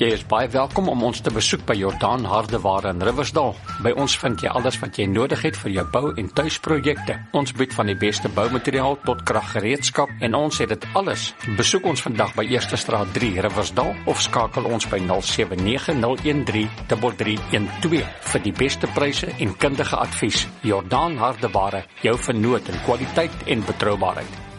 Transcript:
Jy is baie welkom om ons te besoek by Jordaan Hardeware in Riversdal. By ons vind jy alles wat jy nodig het vir jou bou- en tuisprojekte. Ons bied van die beste boumateriaal tot kraggereedskap en ons het dit alles. Besoek ons vandag by Eerste Straat 3 Riversdal of skakel ons by 0790133312 vir die beste pryse en kundige advies. Jordaan Hardeware, jou vernoot in kwaliteit en betroubaarheid.